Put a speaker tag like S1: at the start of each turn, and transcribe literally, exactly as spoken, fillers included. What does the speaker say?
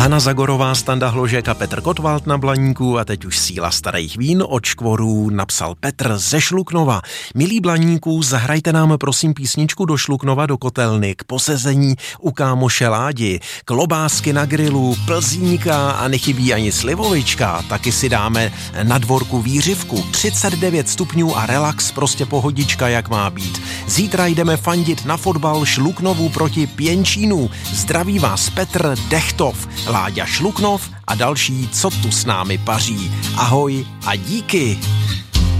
S1: Jana Zagorová, Standa Hložek a Petr Kotwald na Blaníku a teď už síla starých vín od Škvorů napsal Petr ze Šluknova. Milí Blaníků, zahrajte nám prosím písničku do Šluknova do kotelny k posezení u kámoše Ládi, klobásky na grilu, plzínka a nechybí ani slivovička. Taky si dáme na dvorku výřivku, třicet devět stupňů a relax, prostě pohodička jak má být. Zítra jdeme fandit na fotbal Šluknovu proti Pěnčínu. Zdraví vás Petr Dechtov, Láďa Šluknov a další, co tu s námi paří. Ahoj a díky.